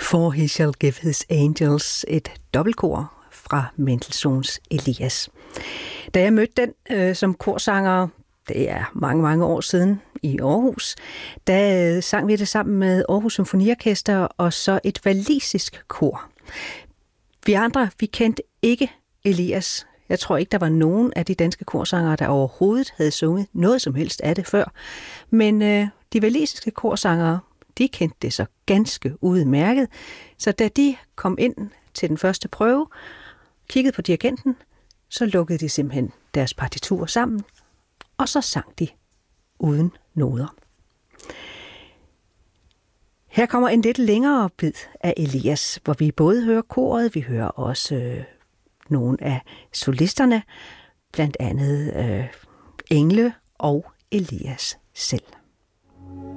For he shall give his angels, et dobbeltkor fra Mendelssohns Elias. Da jeg mødte den som korsanger, det er mange, mange år siden i Aarhus, der sang vi det sammen med Aarhus Symfoniorkester og så et walisisk kor. Vi andre, vi kendte ikke Elias. Jeg tror ikke, der var nogen af de danske korsangere, der overhovedet havde sunget noget som helst af det før. Men de walisiske korsangere, de kendte det så ganske udmærket. Så da de kom ind til den første prøve, kiggede på dirigenten, så lukkede de simpelthen deres partitur sammen, og så sang de uden noder. Her kommer en lidt længere bid af Elias, hvor vi både hører koret, vi hører også nogle af solisterne, blandt andet Engle og Elias selv.